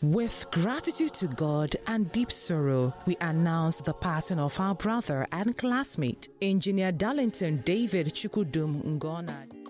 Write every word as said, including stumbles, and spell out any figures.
With gratitude to God and deep sorrow, we announce the passing of our brother and classmate, Engineer Darlington David Chukudum Ngona.